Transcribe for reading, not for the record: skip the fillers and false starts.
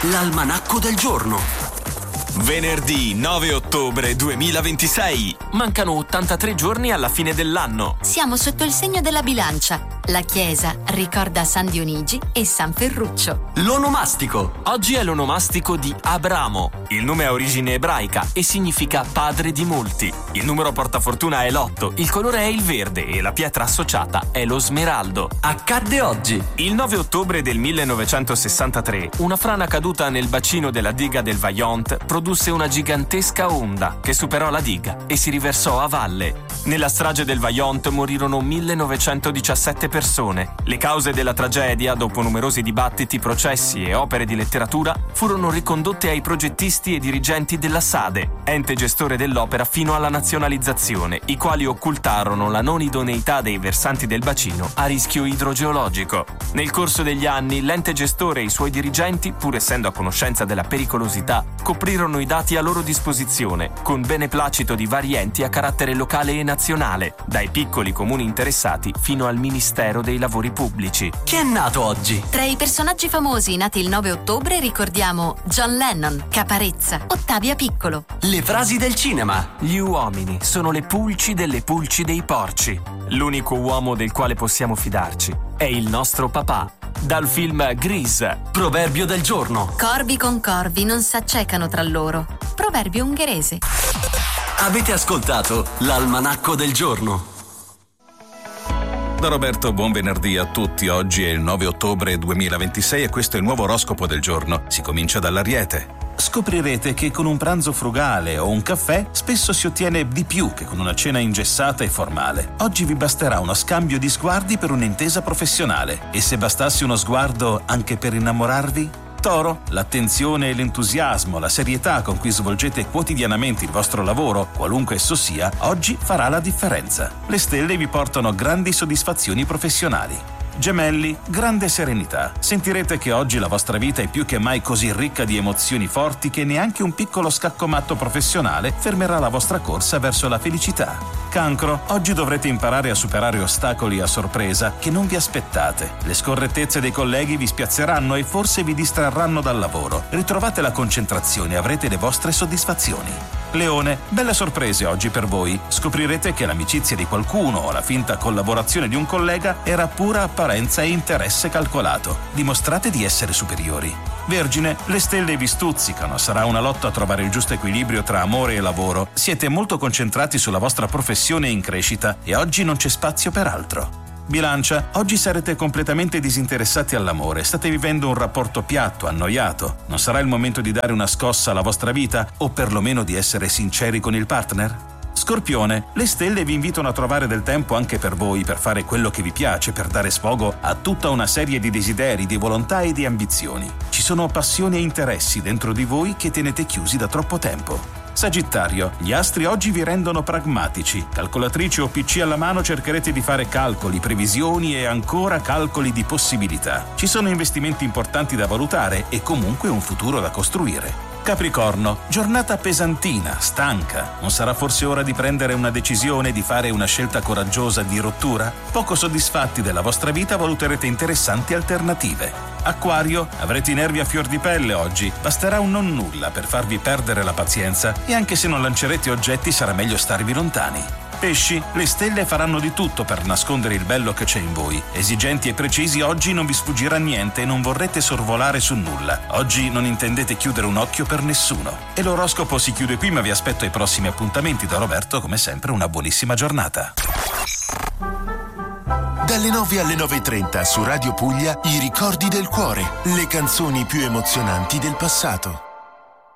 l'almanacco del giorno. Venerdì 9 ottobre 2026. Mancano 83 giorni alla fine dell'anno. Siamo sotto il segno della bilancia. La chiesa ricorda San Dionigi e San Ferruccio. L'onomastico. Oggi è l'onomastico di Abramo. Il nome ha origine ebraica e significa padre di molti. Il numero portafortuna è l'8, il colore è il verde e la pietra associata è lo smeraldo. Accadde oggi. Il 9 ottobre del 1963, una frana caduta nel bacino della diga del Vaillant produsse una gigantesca onda che superò la diga e si riversò a valle. Nella strage del Vaillant morirono 1917 persone. Le cause della tragedia, dopo numerosi dibattiti, processi e opere di letteratura, furono ricondotte ai progettisti e dirigenti della SADE, ente gestore dell'opera fino alla nazionalizzazione, i quali occultarono la non idoneità dei versanti del bacino a rischio idrogeologico. Nel corso degli anni, l'ente gestore e i suoi dirigenti, pur essendo a conoscenza della pericolosità, coprirono i dati a loro disposizione, con beneplacito di vari enti a carattere locale e nazionale, dai piccoli comuni interessati fino al Ministero dei Lavori Pubblici. Chi è nato oggi? Tra i personaggi famosi nati il 9 ottobre ricordiamo John Lennon, Caparezza, Ottavia Piccolo. Le frasi del cinema. Gli uomini sono le pulci delle pulci dei porci. L'unico uomo del quale possiamo fidarci è il nostro papà. Dal film Grease. Proverbio del giorno. Corvi con corvi non s'accecano tra loro. Proverbio ungherese. Avete ascoltato l'almanacco del giorno. Da Roberto, buon venerdì a tutti. Oggi è il 9 ottobre 2026 e questo è il nuovo oroscopo del giorno. Si comincia dall'Ariete. Scoprirete che con un pranzo frugale o un caffè spesso si ottiene di più che con una cena ingessata e formale. Oggi vi basterà uno scambio di sguardi per un'intesa professionale. E se bastasse uno sguardo anche per innamorarvi? Toro, l'attenzione e l'entusiasmo, la serietà con cui svolgete quotidianamente il vostro lavoro, qualunque esso sia, oggi farà la differenza. Le stelle vi portano grandi soddisfazioni professionali. Gemelli, grande serenità. Sentirete che oggi la vostra vita è più che mai così ricca di emozioni forti che neanche un piccolo scaccomatto professionale fermerà la vostra corsa verso la felicità. Cancro, oggi dovrete imparare a superare ostacoli a sorpresa che non vi aspettate. Le scorrettezze dei colleghi vi spiazzeranno e forse vi distrarranno dal lavoro. Ritrovate la concentrazione e avrete le vostre soddisfazioni. Leone, belle sorprese oggi per voi. Scoprirete che l'amicizia di qualcuno o la finta collaborazione di un collega era pura apparenza e interesse calcolato. Dimostrate di essere superiori. Vergine, le stelle vi stuzzicano, sarà una lotta a trovare il giusto equilibrio tra amore e lavoro. Siete molto concentrati sulla vostra professione in crescita e oggi non c'è spazio per altro. Bilancia, oggi sarete completamente disinteressati all'amore, state vivendo un rapporto piatto, annoiato. Non sarà il momento di dare una scossa alla vostra vita o perlomeno di essere sinceri con il partner? Scorpione, le stelle vi invitano a trovare del tempo anche per voi, per fare quello che vi piace, per dare sfogo a tutta una serie di desideri, di volontà e di ambizioni. Ci sono passioni e interessi dentro di voi che tenete chiusi da troppo tempo. Sagittario, gli astri oggi vi rendono pragmatici. Calcolatrice o PC alla mano cercherete di fare calcoli, previsioni e ancora calcoli di possibilità. Ci sono investimenti importanti da valutare e comunque un futuro da costruire. Capricorno, giornata pesantina, stanca. Non sarà forse ora di prendere una decisione, di fare una scelta coraggiosa di rottura? Poco soddisfatti della vostra vita valuterete interessanti alternative. Acquario, avrete i nervi a fior di pelle oggi. Basterà un non nulla per farvi perdere la pazienza e anche se non lancerete oggetti sarà meglio starvi lontani. Pesci, le stelle faranno di tutto per nascondere il bello che c'è in voi. Esigenti e precisi, oggi non vi sfuggirà niente e non vorrete sorvolare su nulla. Oggi non intendete chiudere un occhio per nessuno. E l'oroscopo si chiude qui, ma vi aspetto ai prossimi appuntamenti. Da Roberto, come sempre, una buonissima giornata. Dalle 9 alle 9:30 su Radio Puglia, i ricordi del cuore, le canzoni più emozionanti del passato.